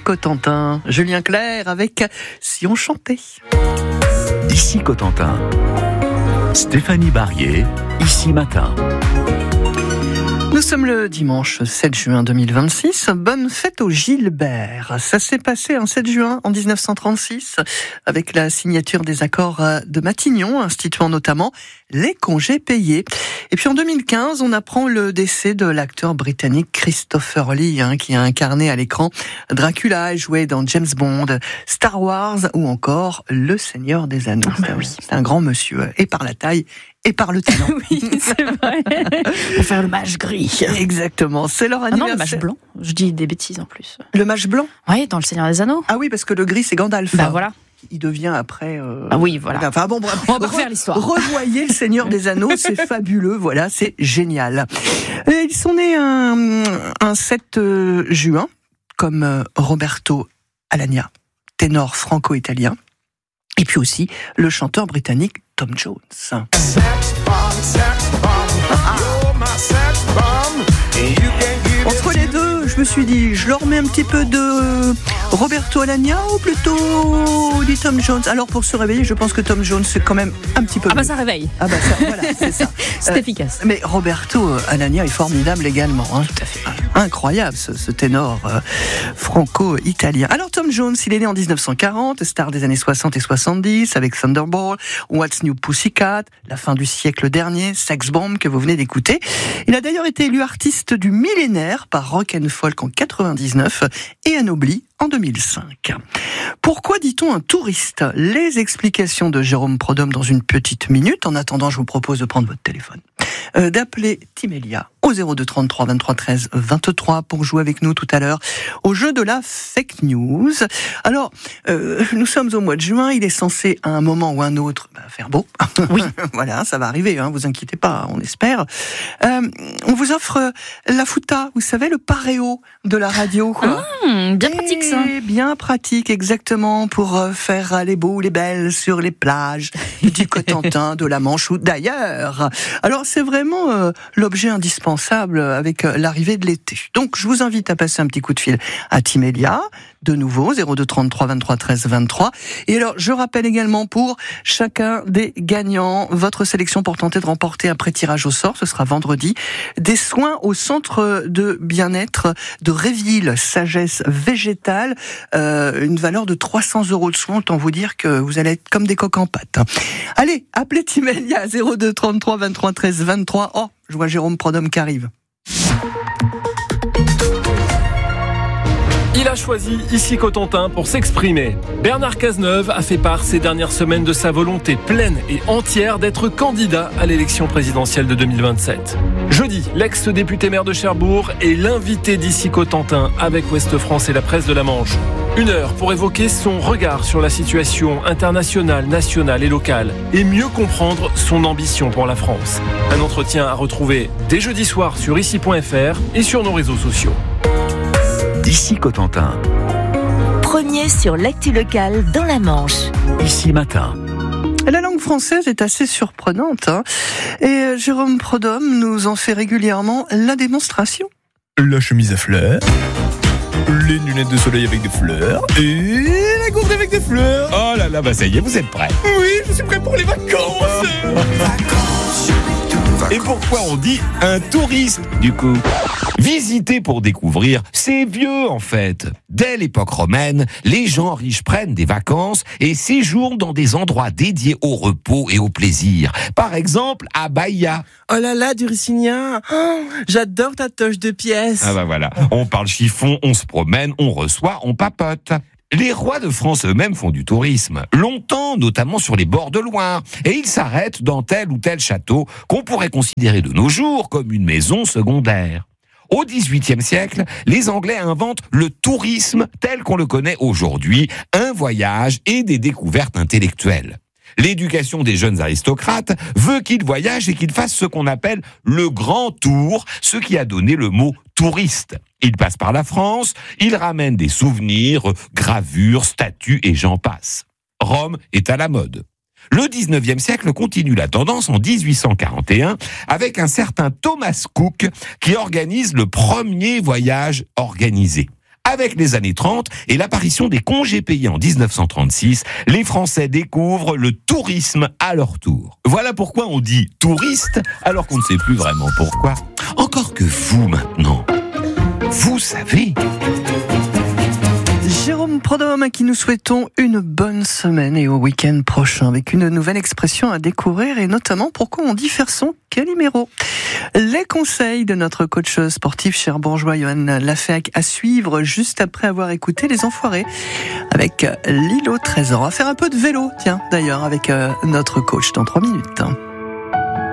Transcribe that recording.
Cotentin. Julien Clerc avec Si on chantait. Ici Cotentin. Stéphanie Barrier, Ici Matin. Nous sommes le dimanche 7 juin 2026. Bonne fête au Gilbert. Ça s'est passé un 7 juin en 1936 avec la signature des accords de Matignon, instituant notamment les congés payés. Et puis en 2015, on apprend le décès de l'acteur britannique Christopher Lee, qui a incarné à l'écran Dracula et joué dans James Bond, Star Wars ou encore Le Seigneur des Anneaux. Oui. C'est un grand monsieur, et par la taille et par le talent. Oui, c'est vrai. Pour faire le mage gris. Exactement, c'est leur anniversaire. Non, le mage blanc. Je dis des bêtises en plus. Le mage blanc? Oui, dans Le Seigneur des Anneaux. Ah oui, parce que le gris, c'est Gandalf. Bah voilà. Il devient après... Ah oui, voilà. Enfin bon, bref. On va pas refaire l'histoire. Revoyez Le Seigneur des Anneaux, c'est fabuleux, voilà, c'est génial. Et ils sont nés un 7 juin, comme Roberto Alagna, ténor franco-italien, et puis aussi le chanteur britannique Tom Jones. Entre les deux, je me suis dit, je leur mets un petit peu de Roberto Alagna ou plutôt du Tom Jones. Alors pour se réveiller, je pense que Tom Jones c'est quand même un petit peu Ah bah mieux. ça réveille. Ah bah ça, voilà, c'est ça. C'est efficace. Mais Roberto Alagna est formidable également. Tout à fait. Incroyable ce ténor franco-italien. Alors Tom Jones, il est né en 1940, star des années 60 et 70 avec Thunderball, What's New Pussycat, La fin du siècle dernier, Sex Bomb que vous venez d'écouter. Il a d'ailleurs été élu artiste du millénaire par Rock & Folk en 99 et anobli en 2005. Pourquoi dit-on un touriste? Les explications de Jérôme Prodhomme dans une petite minute. En attendant, je vous propose de prendre votre téléphone, d'appeler Timélia au 02 33 23 13 23 pour jouer avec nous tout à l'heure au jeu de la fake news. Alors, nous sommes au mois de juin, il est censé à un moment ou un autre faire beau. Oui. Voilà, ça va arriver, vous inquiétez pas, on espère. On vous offre la futa, vous savez, le paréo de la radio. Bien pratique ça. Et bien pratique, exactement, pour faire les beaux, les belles sur les plages du Cotentin, de la Manche ou d'ailleurs. Alors c'est vraiment l'objet indispensable avec l'arrivée de l'été. Donc je vous invite à passer un petit coup de fil à Timélia, de nouveau, 02 33 23 13 23. Et alors je rappelle également pour chacun des gagnants, votre sélection pour tenter de remporter après tirage au sort, ce sera vendredi, des soins au centre de bien-être de Réville, sagesse végétale, une valeur de 300 € de soins, autant vous dire que vous allez être comme des coques en pâte. Allez, appelez Timélia, 02 33 23 13 23. Oh, je vois Jérôme Prodhomme qui arrive. Il a choisi Ici Cotentin pour s'exprimer. Bernard Cazeneuve a fait part ces dernières semaines de sa volonté pleine et entière d'être candidat à l'élection présidentielle de 2027. Jeudi, l'ex-député maire de Cherbourg est l'invité d'Ici Cotentin avec Ouest France et la presse de la Manche. 1 heure pour évoquer son regard sur la situation internationale, nationale et locale et mieux comprendre son ambition pour la France. Un entretien à retrouver dès jeudi soir sur ici.fr et sur nos réseaux sociaux. Ici Cotentin. Premier sur l'actu locale dans la Manche. Ici Matin. La langue française est assez surprenante, et Jérôme Prodhomme nous en fait régulièrement la démonstration. La chemise à fleurs, les lunettes de soleil avec des fleurs et la gourde avec des fleurs. Oh là là, bah ça y est, vous êtes prêts? Oui, je suis prêt pour les vacances. Et pourquoi on dit un touriste, du coup? Visiter pour découvrir, c'est vieux en fait. Dès l'époque romaine, les gens riches prennent des vacances et séjournent dans des endroits dédiés au repos et au plaisir. Par exemple, à Baïa. Oh là là, du Russignan, j'adore ta toche de pièces. Ah bah voilà, on parle chiffon, on se promène, on reçoit, on papote. Les rois de France eux-mêmes font du tourisme, longtemps, notamment sur les bords de Loire, et ils s'arrêtent dans tel ou tel château qu'on pourrait considérer de nos jours comme une maison secondaire. Au XVIIIe siècle, les Anglais inventent le tourisme tel qu'on le connaît aujourd'hui, un voyage et des découvertes intellectuelles. L'éducation des jeunes aristocrates veut qu'ils voyagent et qu'ils fassent ce qu'on appelle le grand tour, ce qui a donné le mot touriste. Ils passent par la France, ils ramènent des souvenirs, gravures, statues et j'en passe. Rome est à la mode. Le 19e siècle continue la tendance en 1841 avec un certain Thomas Cook qui organise le premier voyage organisé. Avec les années 30 et l'apparition des congés payés en 1936, les Français découvrent le tourisme à leur tour. Voilà pourquoi on dit touriste, alors qu'on ne sait plus vraiment pourquoi. Encore que vous, maintenant, vous savez... Jérôme Prodhomme, à qui nous souhaitons une bonne semaine et au week-end prochain avec une nouvelle expression à découvrir et notamment pourquoi on dit faire son Calimero. Les conseils de notre coach sportif cherbourgeois Johan Lafayette à suivre juste après avoir écouté Les Enfoirés avec l'île au trésor. On va faire un peu de vélo, tiens, d'ailleurs, avec notre coach dans 3 minutes.